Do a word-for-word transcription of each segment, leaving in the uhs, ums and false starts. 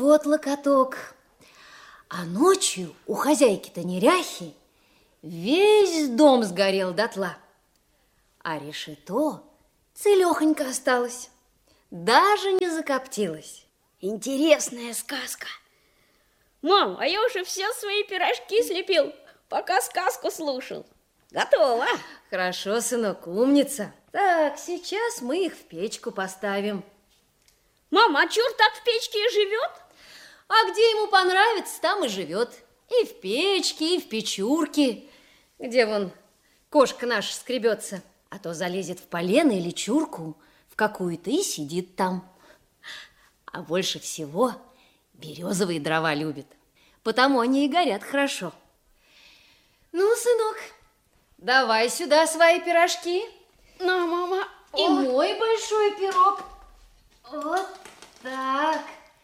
вот локоток. А ночью у хозяйки-то неряхи весь дом сгорел дотла, а решето целехонько осталось, даже не закоптилось. Интересная сказка. Мам, а я уже все свои пирожки слепил, пока сказку слушал. Готово. Хорошо, сынок, умница. Так, сейчас мы их в печку поставим. Мама, а чур так в печке и живет? А где ему понравится, там и живет. И в печке, и в печурке, где вон кошка наша скребется. А то залезет в полено или чурку в какую-то и сидит там. А больше всего березовые дрова любит, потому они и горят хорошо. Ну, сынок, давай сюда свои пирожки. На, мама. И О. мой большой пирог. Вот так.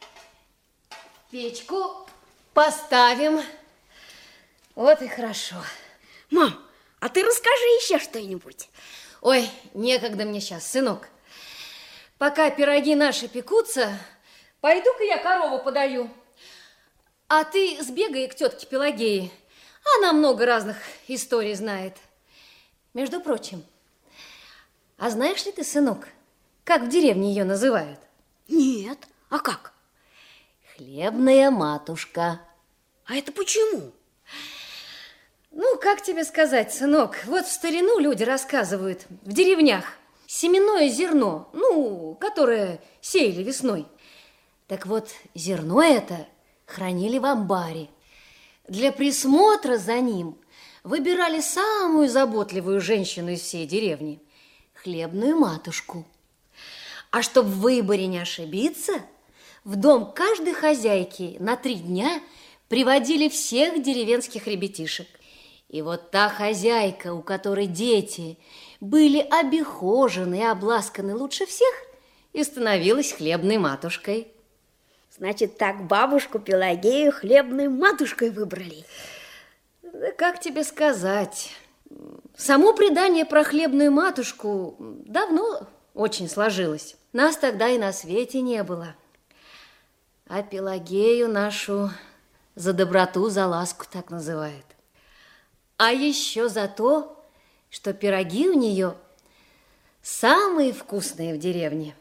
Печку поставим. Вот и хорошо. Мам, а ты расскажи еще что-нибудь. Ой, некогда мне сейчас, сынок. Пока пироги наши пекутся, пойду-ка я корову подаю. А ты сбегай к тетке Пелагее. Она много разных историй знает. Между прочим, а знаешь ли ты, сынок, как в деревне ее называют? Нет, а как? Хлебная матушка. А это почему? Ну, как тебе сказать, сынок, вот в старину люди рассказывают, в деревнях семенное зерно, ну, которое сеяли весной. Так вот, зерно это хранили в амбаре. Для присмотра за ним выбирали самую заботливую женщину из всей деревни, хлебную матушку. А чтобы в выборе не ошибиться, в дом каждой хозяйки на три дня приводили всех деревенских ребятишек. И вот та хозяйка, у которой дети были обихожены и обласканы лучше всех, и становилась хлебной матушкой. Значит, так бабушку Пелагею хлебной матушкой выбрали. Да как тебе сказать? Само предание про хлебную матушку давно очень сложилось. Нас тогда и на свете не было. А Пелагею нашу за доброту, за ласку так называют. А еще за то, что пироги у нее самые вкусные в деревне.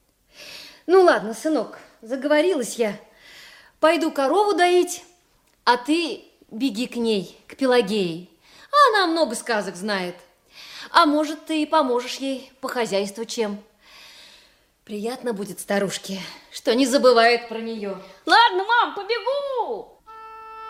Ну ладно, сынок, заговорилась я. Пойду корову доить, а ты беги к ней, к Пелагее. Она много сказок знает. А может, ты и поможешь ей по хозяйству чем. Приятно будет старушке, что не забывает про нее. Ладно, мам, побегу.